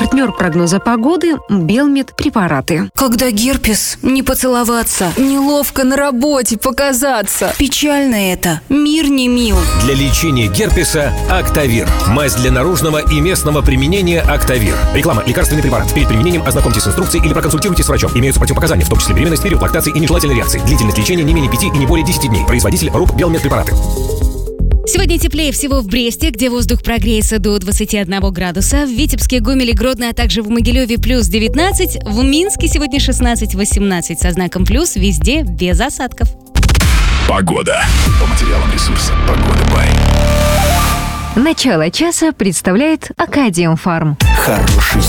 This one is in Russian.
Партнер прогноза погоды – Белмед-препараты. Когда герпес, не поцеловаться, неловко на работе показаться. Печально это, мир не мил. Для лечения герпеса Актавир. Мазь для наружного и местного применения Актавир. Реклама. Лекарственный препарат. Перед применением ознакомьтесь с инструкцией или проконсультируйтесь с врачом. Имеются противопоказания, в том числе беременность, период лактации и нежелательной реакции. Длительность лечения не менее 5 и не более 10 дней. Производитель РУП Белмед-препараты. Сегодня теплее всего в Бресте, где воздух прогреется до 21 градуса. В Витебске, Гомеле, Гродно, а также в Могилеве плюс 19. В Минске сегодня 16-18 со знаком плюс. Везде без осадков. Погода. По материалам ресурса «Погода Бай». Начало часа представляет Акадиум Фарм. Хороший